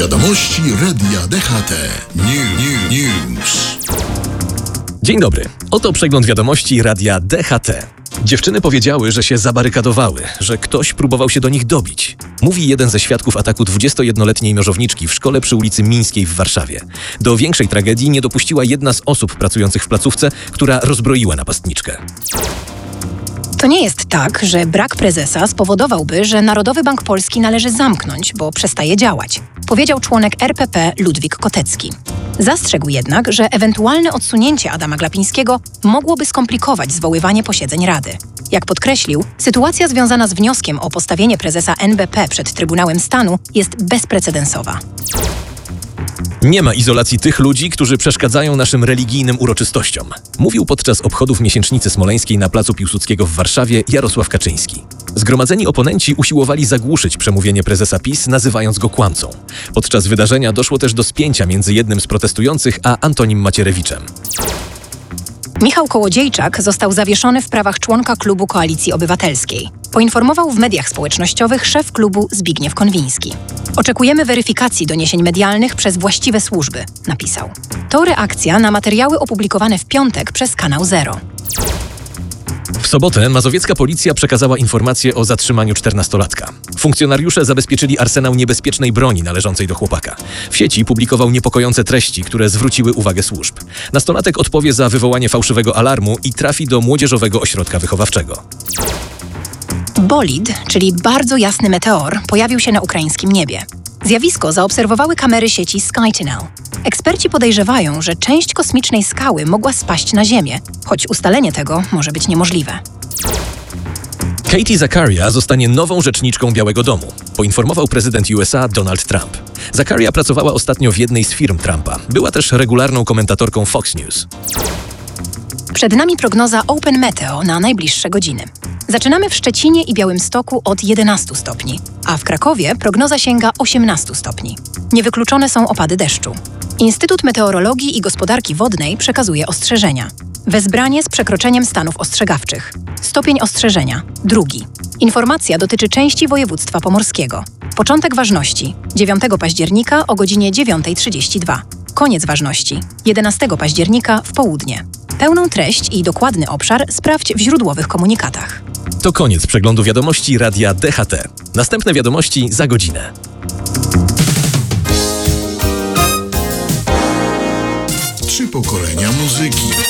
Wiadomości Radia DHT. News. Dzień dobry. Oto przegląd wiadomości Radia DHT. Dziewczyny powiedziały, że się zabarykadowały, że ktoś próbował się do nich dobić. Mówi jeden ze świadków ataku 21-letniej nożowniczki w szkole przy ulicy Mińskiej w Warszawie. Do większej tragedii nie dopuściła jedna z osób pracujących w placówce, która rozbroiła napastniczkę. To nie jest tak, że brak prezesa spowodowałby, że Narodowy Bank Polski należy zamknąć, bo przestaje działać, powiedział członek RPP Ludwik Kotecki. Zastrzegł jednak, że ewentualne odsunięcie Adama Glapińskiego mogłoby skomplikować zwoływanie posiedzeń Rady. Jak podkreślił, sytuacja związana z wnioskiem o postawienie prezesa NBP przed Trybunałem Stanu jest bezprecedensowa. Nie ma izolacji tych ludzi, którzy przeszkadzają naszym religijnym uroczystościom, mówił podczas obchodów miesięcznicy smoleńskiej na placu Piłsudskiego w Warszawie Jarosław Kaczyński. Zgromadzeni oponenci usiłowali zagłuszyć przemówienie prezesa PiS, nazywając go kłamcą. Podczas wydarzenia doszło też do spięcia między jednym z protestujących a Antonim Macierewiczem. Michał Kołodziejczak został zawieszony w prawach członka klubu Koalicji Obywatelskiej. Poinformował w mediach społecznościowych szef klubu Zbigniew Konwiński. Oczekujemy weryfikacji doniesień medialnych przez właściwe służby, napisał. To reakcja na materiały opublikowane w piątek przez Kanał Zero. W sobotę mazowiecka policja przekazała informację o zatrzymaniu 14-latka. Funkcjonariusze zabezpieczyli arsenał niebezpiecznej broni należącej do chłopaka. W sieci publikował niepokojące treści, które zwróciły uwagę służb. Nastolatek odpowie za wywołanie fałszywego alarmu i trafi do młodzieżowego ośrodka wychowawczego. Bolid, czyli bardzo jasny meteor, pojawił się na ukraińskim niebie. Zjawisko zaobserwowały kamery sieci SkyTunnel. Eksperci podejrzewają, że część kosmicznej skały mogła spaść na Ziemię, choć ustalenie tego może być niemożliwe. Katie Zakaria zostanie nową rzeczniczką Białego Domu, poinformował prezydent USA Donald Trump. Zakaria pracowała ostatnio w jednej z firm Trumpa. Była też regularną komentatorką Fox News. Przed nami prognoza Open Meteo na najbliższe godziny. Zaczynamy w Szczecinie i Białymstoku od 11 stopni, a w Krakowie prognoza sięga 18 stopni. Niewykluczone są opady deszczu. Instytut Meteorologii i Gospodarki Wodnej przekazuje ostrzeżenia. Wezbranie z przekroczeniem stanów ostrzegawczych. Stopień ostrzeżenia 2. Informacja dotyczy części województwa pomorskiego. Początek ważności 9 października o godzinie 9:32. Koniec ważności 11 października w południe. Pełną treść i dokładny obszar sprawdź w źródłowych komunikatach. To koniec przeglądu wiadomości Radia DHT. Następne wiadomości za godzinę. 3 pokolenia muzyki.